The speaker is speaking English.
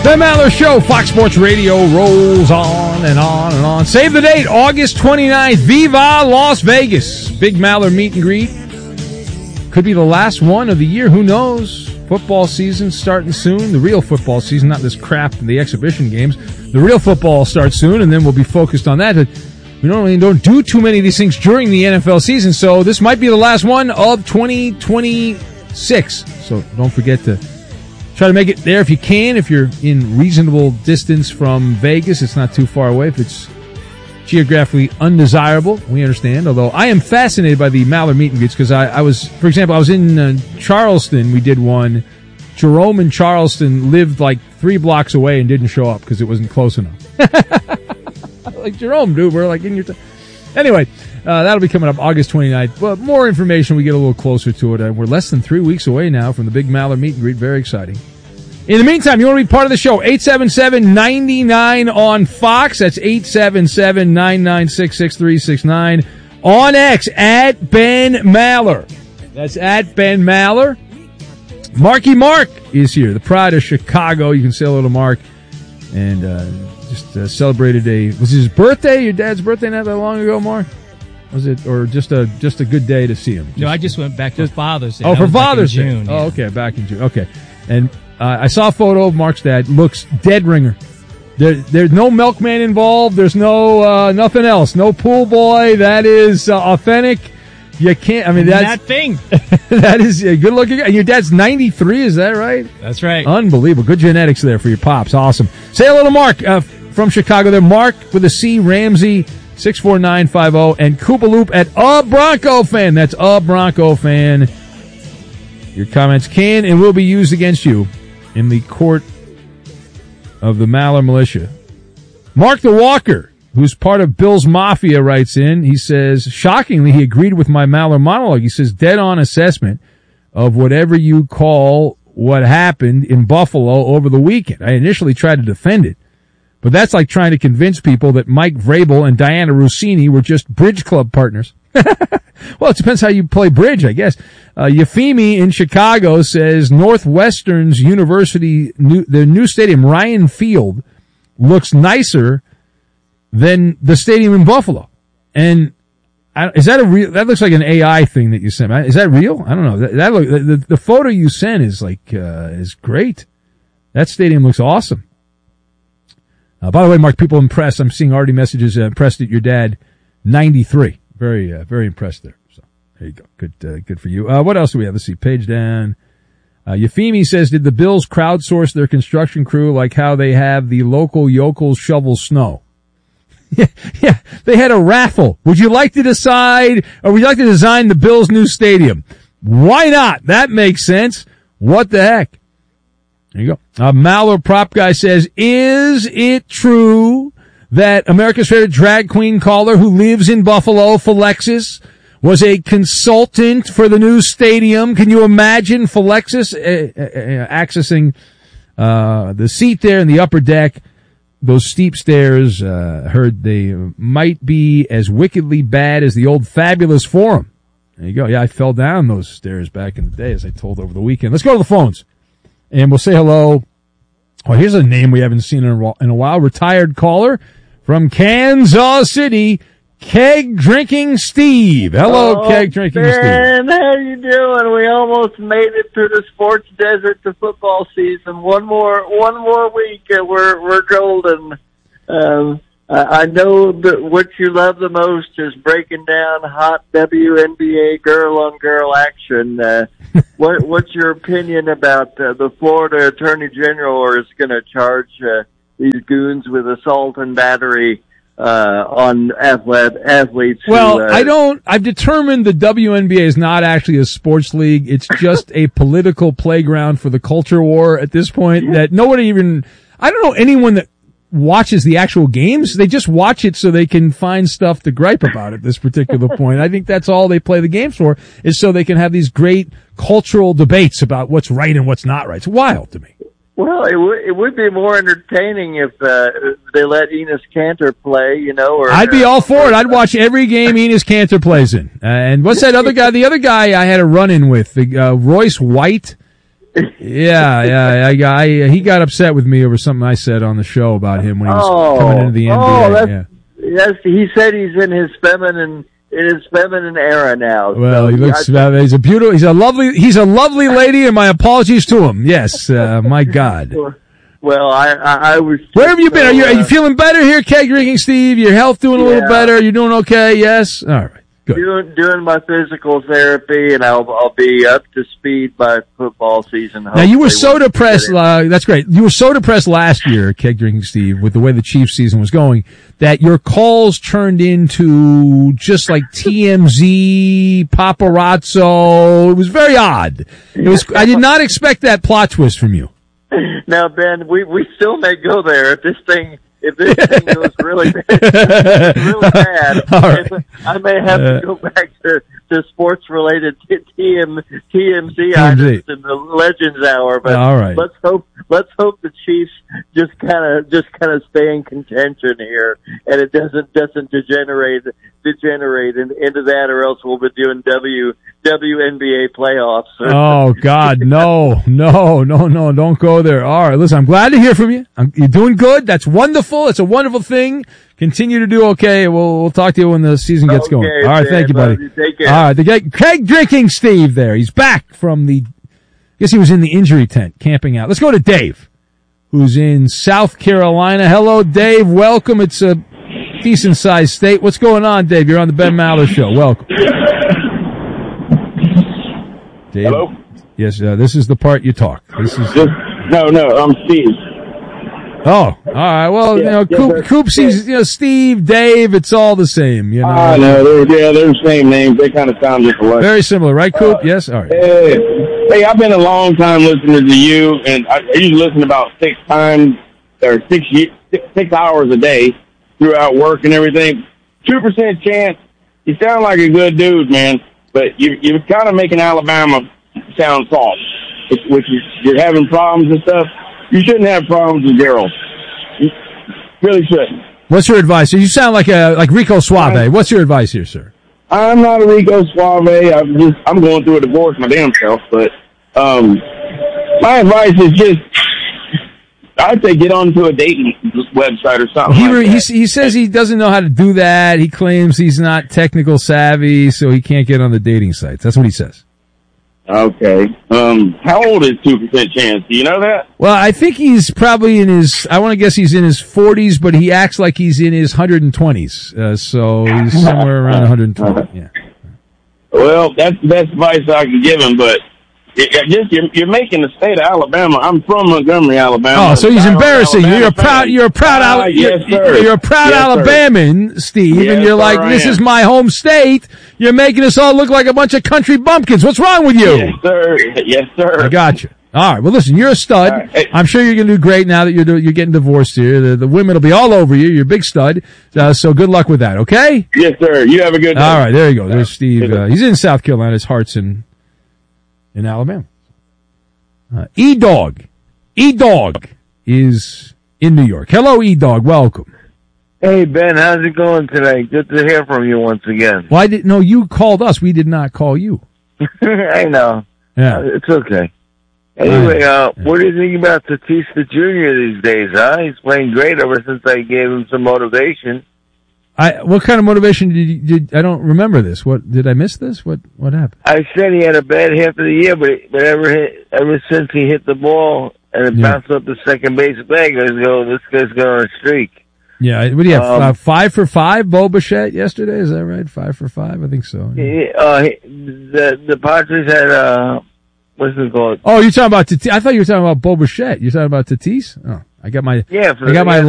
The Maller Show, Fox Sports Radio, rolls on and on and on. Save the date, August 29th, Viva Las Vegas. Big Maller meet and greet. Could be the last one of the year, who knows? Football season starting soon. The real football season, not this crap, the exhibition games. The real football starts soon, and then we'll be focused on that. We normally don't do too many of these things during the NFL season, so this might be the last one of 2026. So don't forget to try to make it there if you can. If you're in reasonable distance from Vegas, it's not too far away. If it's geographically undesirable, we understand. Although I am fascinated by the Maller meet and greets because I was, for example, I was in Charleston. We did one. Jerome in Charleston lived like 3 blocks away and didn't show up because it wasn't close enough. Like, Jerome, dude, we're like in your Anyway, that'll be coming up August 29th. But more information, we get a little closer to it. We're less than 3 weeks away now from the big Maller meet and greet. Very exciting. In the meantime, you want to be part of the show, 877-99 on Fox. That's 877-996-6369. On X, at Ben Maller. That's at Ben Maller. Marky Mark is here, the pride of Chicago. You can say hello to Mark. And just celebrated was it his birthday? Your dad's birthday not that long ago, Mark? Was it, or just a good day to see him? No, I just went back for Father's Day. Oh, for Father's Day. June, yeah. Oh, okay, back in June. Okay. And I saw a photo of Mark's dad. Looks dead ringer. There's no milkman involved. There's no nothing else. No pool boy. That is authentic. You can't. I mean, that thing. That is a good looking. And your dad's 93. Is that right? That's right. Unbelievable. Good genetics there for your pops. Awesome. Say hello to Mark from Chicago. There, Mark with a C. Ramsey 64950 and Koopaloop at a Bronco fan. That's a Bronco fan. Your comments can and will be used against you in the court of the Maller militia. Mark the Walker, who's part of Bill's Mafia, writes in. He says, shockingly, he agreed with my Maller monologue. He says, dead-on assessment of whatever you call what happened in Buffalo over the weekend. I initially tried to defend it, but that's like trying to convince people that Mike Vrabel and Diana Rossini were just bridge club partners. Well, it depends how you play bridge, I guess. Yafimi in Chicago says Northwestern's University, their new stadium, Ryan Field, looks nicer than the stadium in Buffalo. And is that that looks like an AI thing that you sent. Is that real? I don't know. The photo you sent is is great. That stadium looks awesome. By the way, Mark, people impressed. I'm seeing already messages impressed at your dad, 93. Very, very impressed there. So there you go. Good for you. What else do we have? Let's see. Page down. Yafimi says, did the Bills crowdsource their construction crew like how they have the local yokels shovel snow? Yeah. They had a raffle. Would you like to decide, or would you like to design the Bills' new stadium? Why not? That makes sense. What the heck? There you go. Maller Prop Guy says, is it true that America's favorite drag queen caller who lives in Buffalo, Philexis, was a consultant for the new stadium? Can you imagine Philexis accessing the seat there in the upper deck? Those steep stairs, heard they might be as wickedly bad as the old Fabulous Forum. There you go. Yeah, I fell down those stairs back in the day, as I told over the weekend. Let's go to the phones, and we'll say hello. Oh, here's a name we haven't seen in a while. Retired caller from Kansas City, Keg Drinking Steve. Hello, Keg Drinking Steve. Man, how you doing? We almost made it through the sports desert to football season. One more week, and we're golden. I know that what you love the most is breaking down hot WNBA girl-on-girl action. What's your opinion about the Florida Attorney General is going to charge these goons with assault and battery on athletes? I've determined the WNBA is not actually a sports league. It's just a political playground for the culture war at this point. That nobody even, I don't know anyone that watches the actual games. They just watch it so they can find stuff to gripe about at this particular point. I think that's all they play the games for, is so they can have these great cultural debates about what's right and what's not right. It's wild to me. Well, it would be more entertaining if they let Enes Kanter play, or I'd be all for it. I'd watch every game Enes Kanter plays in. And what's that other guy? The other guy I had a run-in with, Royce White. He got upset with me over something I said on the show about him when he was coming into the NBA. Yes, he said he's in his feminine era now. Well, so he looks. He's a beautiful. He's a lovely lady, and my apologies to him. Yes, my God. Well, I was. Where have you been? Are you feeling better here, keg drinking, Steve? Your health doing a little better? You're doing okay? Yes. All right. Good. Doing my physical therapy, and I'll be up to speed by football season. Now, you were so depressed. That's great. You were so depressed last year, keg drinking Steve, with the way the Chiefs season was going, that your calls turned into just like TMZ, paparazzo. It was very odd. I did not expect that plot twist from you. Now, Ben, we still may go there if this thing goes really bad. Right. I may have to go back to sports related TMZ items in the Legends Hour. But all right. let's hope the Chiefs just kind of stay in contention here, and it doesn't degenerate into that, or else we'll be doing WNBA playoffs. Oh God, no, don't go there. All right, listen, I'm glad to hear from you. You're doing good. That's wonderful. It's a wonderful thing. Continue to do okay. We'll talk to you when the season gets going. All right, thank you, buddy. Take care. All right, the keg drinking Steve there. He's back from I guess he was in the injury tent camping out. Let's go to Dave, who's in South Carolina. Hello, Dave. Welcome. It's a decent sized state. What's going on, Dave? You're on the Ben Maller Show. Welcome. Dave? Hello? Yes, this is the part you talk. No, I'm Steve. Oh, all right. Well, Coopsies, Steve, Dave, it's all the same. I know. They're the same names. They kind of sound just alike. Very similar, right, Coop? Yes? All right. Hey, I've been a long time listening to you, and I usually listen about 6 hours a day throughout work and everything. 2% chance. You sound like a good dude, man, but you're kind of making Alabama sound soft, which is you're having problems and stuff. You shouldn't have problems with girls. You really shouldn't. What's your advice? You sound like Rico Suave. What's your advice here, sir? I'm not a Rico Suave. I'm going through a divorce my damn self, but my advice is just I'd say get onto a dating website or something. He says he doesn't know how to do that. He claims he's not technical savvy, so he can't get on the dating sites. That's what he says. Okay. How old is 2% chance? Do you know that? Well, I think he's probably I want to guess he's in his 40s, but he acts like he's in his 120s. So he's somewhere around 120. Yeah. Well, that's the best advice I can give him, but you're making the state of Alabama. I'm from Montgomery, Alabama. Oh, so he's embarrassing you. You're a proud Alabaman, Steve, yes, and you're like, this is my home state. You're making us all look like a bunch of country bumpkins. What's wrong with you? Yes, sir. Yes, sir. I got you. All right. Well, listen, you're a stud. Right. Hey. I'm sure you're going to do great now that you're getting divorced here. The women will be all over you. You're a big stud. So good luck with that. Okay? Yes, sir. You have a good day. All right. There you go. There's Steve. He's in South Carolina. His heart's in Alabama. E-Dog is in New York. Hello, E-Dog. Welcome. Hey, Ben. How's it going today? Good to hear from you once again. Well, you called us. We did not call you. I know. Yeah. It's okay. Anyway, what do you think about Tatis Jr. these days, huh? He's playing great ever since I gave him some motivation. What kind of motivation did I don't remember this. What did I miss this? What happened? I said he had a bad half of the year, but ever since he hit the ball and it bounced up the second base bag, this guy's going on a streak. Yeah, what do you have? 5 for 5, Bo Bichette yesterday. Is that right? 5 for 5, I think so. Yeah. The Padres had what's it called? Oh, you're talking about Tatis? I thought you were talking about Bo Bichette. You're talking about Tatis? Oh, I got my